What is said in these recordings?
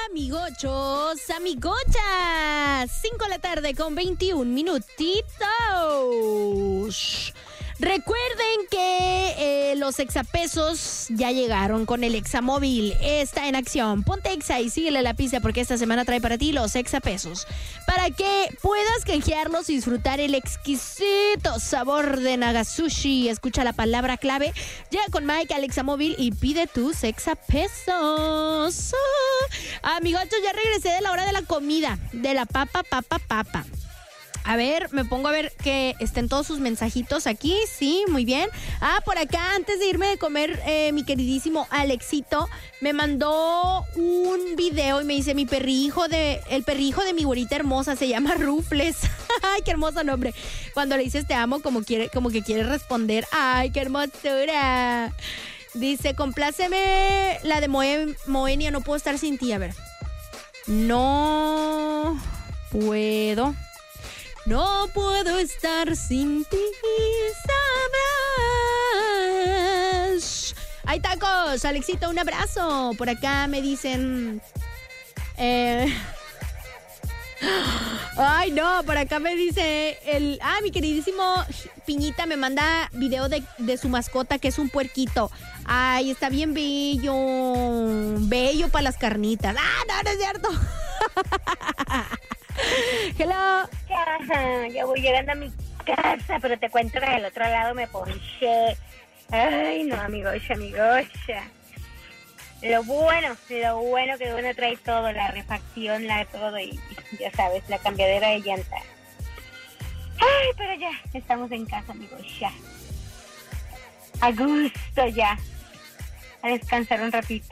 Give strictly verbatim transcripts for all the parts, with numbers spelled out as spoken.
Amigochos, amigochas, cinco de la tarde con veintiún minutitos. Recuerden que eh, los exapesos ya llegaron con el Examóvil. Está en acción. Ponte Exa y síguele la pista porque esta semana trae para ti los exapesos. Para que puedas canjearlos y disfrutar el exquisito sabor de Nagasushi. Escucha la palabra clave. Llega con Mike al Examóvil y pide tus exapesos. Ah, amigochos, ya regresé de la hora de la comida. De la papa, papa, papa. A ver, me pongo a ver que estén todos sus mensajitos aquí. Sí, muy bien. Ah, por acá, antes de irme de comer, eh, mi queridísimo Alexito me mandó un video y me dice, mi perrijo de, el perrijo de mi güerita hermosa se llama Rufles. Ay, qué hermoso nombre. Cuando le dices te amo, como quiere, como que quiere responder. Ay, qué hermosura. Dice, compláceme la de Moe- Moenia, no puedo estar sin ti. A ver. No puedo. No puedo estar sin ti, sabrás. ¡Ay, tacos! Alexito, un abrazo. Por acá me dicen... Eh... Ay, no, por acá me dice el... Ah, mi queridísimo Piñita me manda video de, de su mascota, que es un puerquito. Ay, está bien bello. Bello para las carnitas. Ah, no, no es cierto. Hello. Ya voy llegando a mi casa, pero te cuento que del otro lado me ponché. Ay, no, amigocha, amigocha. Lo bueno, lo bueno que uno trae todo, la refacción, la todo y ya sabes, la cambiadera de llanta. Ay, pero ya, estamos en casa, amigocha. A gusto ya. A descansar un ratito.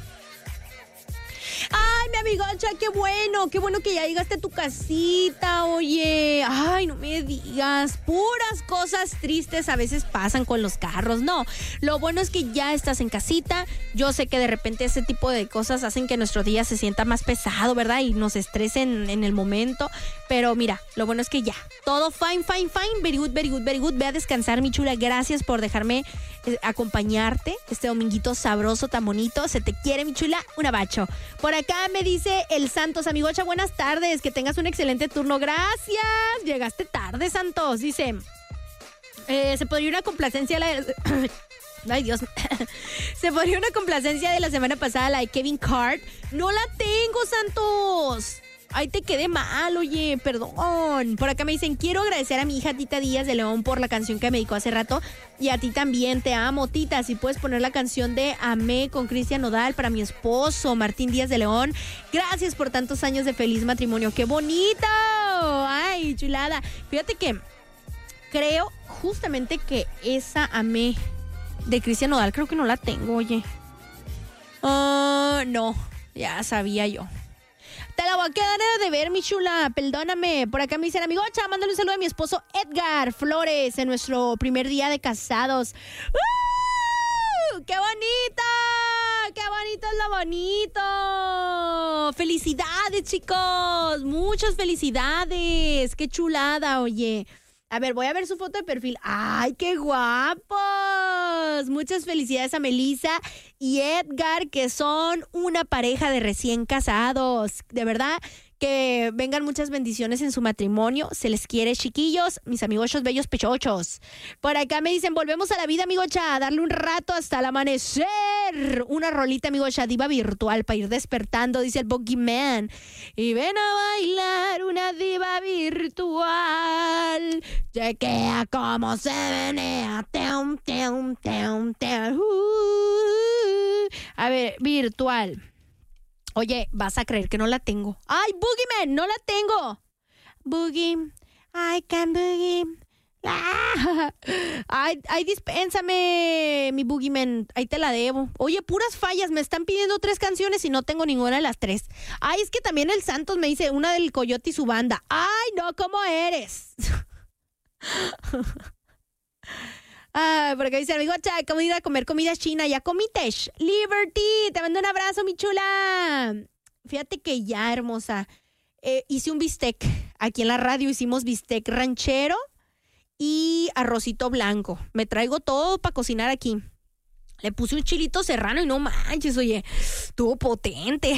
Ay, mi amigocha, qué bueno, qué bueno que ya llegaste a tu casita, oye. Ay, no me digas, puras cosas tristes a veces pasan con los carros. No, lo bueno es que ya estás en casita. Yo sé que de repente ese tipo de cosas hacen que nuestro día se sienta más pesado, ¿verdad? Y nos estresen en el momento. Pero mira, lo bueno es que ya, todo fine, fine, fine, very good, very good, very good. Ve a descansar, mi chula, gracias por dejarme eh, acompañarte este dominguito sabroso, tan bonito. Se te quiere, mi chula, un abacho. Por acá me dice el Santos, amigocha, buenas tardes, que tengas un excelente turno. Gracias, llegaste tarde, Santos. Dice, eh, se podría una complacencia la de... Ay, Dios. Se podría una complacencia de la semana pasada, la de Kevin Hart. No la tengo, Santos. Ay, te quedé mal, oye, perdón. Por acá me dicen, quiero agradecer a mi hija Tita Díaz de León por la canción que me dedicó hace rato. Y a ti también, te amo, Tita. Si puedes poner la canción de Amé con Cristian Nodal para mi esposo, Martín Díaz de León. Gracias por tantos años de feliz matrimonio. ¡Qué bonito! Ay, chulada. Fíjate que creo justamente que esa Amé de Cristian Nodal, creo que no la tengo, oye. Uh, no, ya sabía yo. Te la voy a quedar de ver, mi chula, perdóname. Por acá me dicen, amigocha, mándale un saludo a mi esposo Edgar Flores en nuestro primer día de casados. ¡Uh! ¡Qué bonito! ¡Qué bonito es lo bonito! ¡Felicidades, chicos! ¡Muchas felicidades! ¡Qué chulada, oye! A ver, voy a ver su foto de perfil. ¡Ay, qué guapos! Muchas felicidades a Melissa y Edgar, que son una pareja de recién casados. De verdad, que vengan muchas bendiciones en su matrimonio. Se les quiere, chiquillos, mis amigochos bellos pechochos. Por acá me dicen, volvemos a la vida, amigocha, a darle un rato hasta el amanecer. Una rolita, amigocha, diva virtual para ir despertando, dice el Boogeyman. Y ven a bailar una diva virtual. Chequea cómo se menea. Teum, teum, teum, teum. Uh. A ver, virtual. Oye, vas a creer que no la tengo. ¡Ay, Boogeyman! ¡No la tengo! Boogie, I can boogie. Ah. Ay, ay, dispénsame, mi Boogeyman. Ahí te la debo. Oye, puras fallas. Me están pidiendo tres canciones y no tengo ninguna de las tres. Ay, es que también el Santos me dice una del Coyote y su banda. Ay, no, ¿cómo eres? Ah, porque dice, amigo, ¿cómo ir a comer comida china? ¿Ya comiste? Liberty, te mando un abrazo, mi chula. Fíjate que ya, hermosa, eh, hice un bistec. Aquí en la radio hicimos bistec ranchero y arrocito blanco. Me traigo todo para cocinar aquí. Le puse un chilito serrano y no manches, oye, estuvo potente.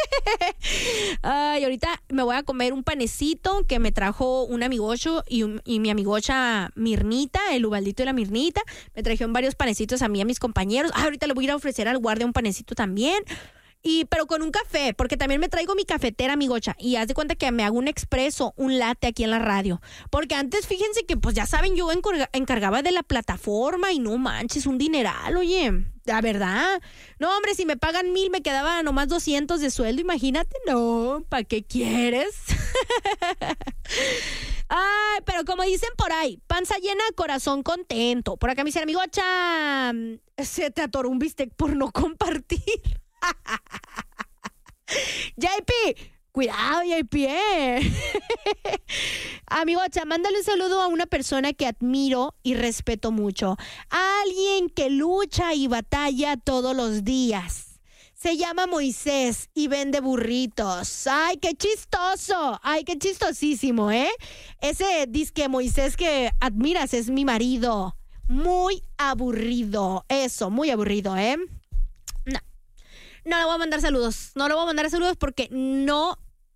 Ay, ahorita me voy a comer un panecito que me trajo un amigocho y, un, y mi amigocha Mirnita, el Ubaldito y la Mirnita. Me trajeron varios panecitos a mí y a mis compañeros. Ah, ahorita le voy a ir a ofrecer al guardia un panecito también. Y, pero con un café, porque también me traigo mi cafetera, amigocha. Y haz de cuenta que me hago un expreso, un latte aquí en la radio. Porque antes, fíjense que, pues ya saben, yo encarga, encargaba de la plataforma y no manches, un dineral, oye. La verdad. No, hombre, si me pagan mil, me quedaba nomás doscientos de sueldo, imagínate. No, ¿para qué quieres? Ay, pero como dicen por ahí, panza llena, corazón contento. Por acá me dice, amigocha, se te atoró un bistec por no compartir. J P, cuidado, J P, eh. Amigocha, mándale un saludo a una persona que admiro y respeto mucho. Alguien que lucha y batalla todos los días. Se llama Moisés y vende burritos. ¡Ay, qué chistoso! ¡Ay, qué chistosísimo, eh! Ese disque Moisés que admiras es mi marido. Muy aburrido. Eso, muy aburrido, ¿eh? No. No le voy a mandar saludos. No le voy a mandar saludos porque no...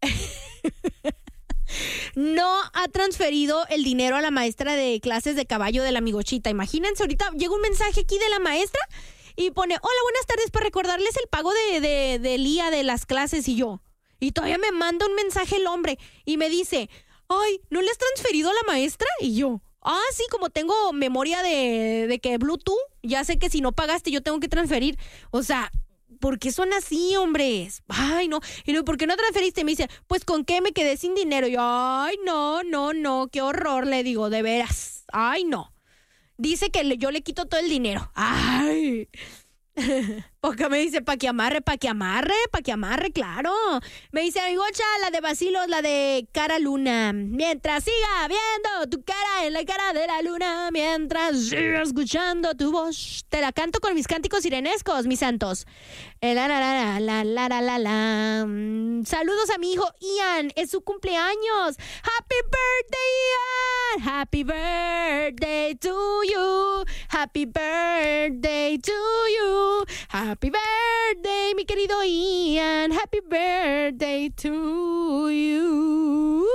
no ha transferido el dinero a la maestra de clases de caballo de la amigochita. Imagínense, ahorita llega un mensaje aquí de la maestra y pone, hola, buenas tardes, para recordarles el pago de, de, de Lía de las clases. Y yo, y todavía me manda un mensaje el hombre y me dice, ay, ¿no le has transferido a la maestra? Y yo, ah, sí, como tengo memoria de, de que Bluetooth, ya sé que si no pagaste yo tengo que transferir. O sea, ¿por qué son así, hombres? Ay, no. Y luego, ¿por qué no transferiste? Me dice, pues, ¿con qué me quedé sin dinero? Y yo, ay, no, no, no, qué horror, le digo, de veras. Ay, no. Dice que le, yo le quito todo el dinero. Ay. Porque me dice, pa' que amarre, pa' que amarre, pa' que amarre, claro. Me dice, amigocha, la de Basilos, la de Cara Luna. Mientras siga viendo tu cara en la cara de la luna, mientras siga escuchando tu voz, te la canto con mis cánticos sirenescos, mis santos. Eh, la, la, la, la, la, la, la, la. Mm, saludos a mi hijo Ian, es su cumpleaños. Happy birthday, Ian. Happy birthday to you. Happy birthday to you. Happy birthday, mi querido Ian. Happy birthday to you.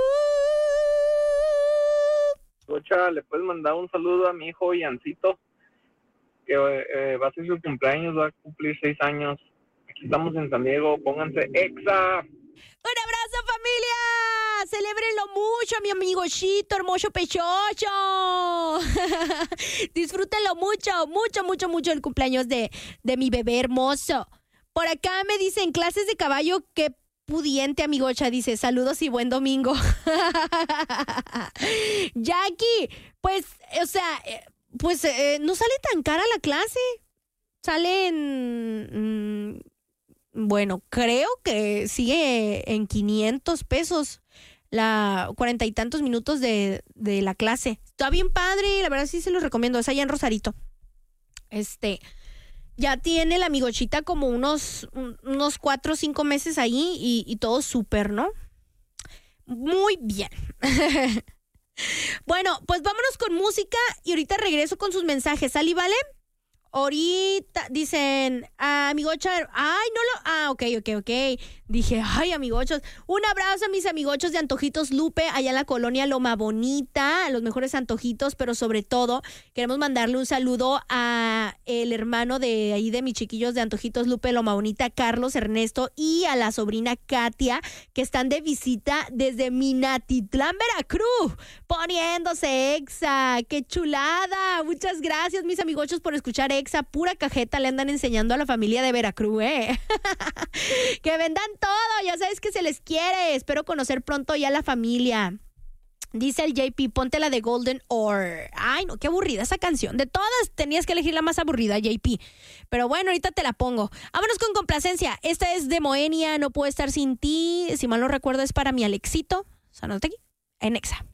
Escucha, le puedes mandar un saludo a mi hijo Iancito, que eh, va a ser su cumpleaños, va a cumplir seis años. Aquí estamos en San Diego, pónganse exa. ¡Un abrazo, familia! ¡Celébrenlo mucho, mi amigo Chito, hermoso pechocho! Disfrútenlo mucho, mucho, mucho, mucho el cumpleaños de, de mi bebé hermoso. Por acá me dicen, clases de caballo, qué pudiente, amigocha. Dice, saludos y buen domingo. Jackie, pues, o sea, pues eh, no sale tan cara la clase. Sale en... Mmm, bueno, creo que sigue en quinientos pesos la cuarenta y tantos minutos de, de la clase. Está bien padre, la verdad sí se los recomiendo. Es allá en Rosarito. Este, ya tiene la amigochita como unos, unos cuatro o cinco meses ahí y, y todo súper, ¿no? Muy bien. Bueno, pues vámonos con música y ahorita regreso con sus mensajes. ¿Sale, vale? Ahorita dicen, ah, amigocha, ay, no lo, ah, ok, ok, ok. Dije, ay, amigochos, un abrazo a mis amigochos de Antojitos Lupe, allá en la colonia Loma Bonita, los mejores antojitos, pero sobre todo queremos mandarle un saludo a el hermano de ahí de mis chiquillos de Antojitos Lupe, Loma Bonita, Carlos Ernesto, y a la sobrina Katia, que están de visita desde Minatitlán, Veracruz, poniéndose exa. ¡Qué chulada! Muchas gracias, mis amigochos, por escuchar exa. Pura cajeta le andan enseñando a la familia de Veracruz, ¿eh? Que vendan todo, ya sabes que se les quiere. Espero conocer pronto ya la familia. Dice el J P, ponte la de Golden Ore. Ay, no, qué aburrida esa canción. De todas tenías que elegir la más aburrida, J P. Pero bueno, ahorita te la pongo. Vámonos con complacencia. Esta es de Moenia, No Puedo Estar Sin Ti. Si mal no recuerdo, es para mi Alexito. Sanota aquí, en Exa.